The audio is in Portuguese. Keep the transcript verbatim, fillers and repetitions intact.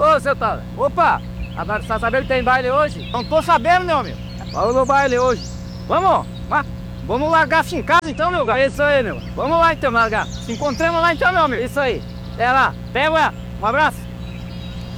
Ô, seu Tala. Opa! Agora você tá sabendo que tem baile hoje? Não tô sabendo, meu amigo. Vamos no baile hoje. Vamos, mas vamos largar assim em casa então, meu gato. É isso aí, meu. Vamos lá então, largar. Se encontramos lá então, meu amigo. Isso aí. Até lá. Até lá. Um abraço.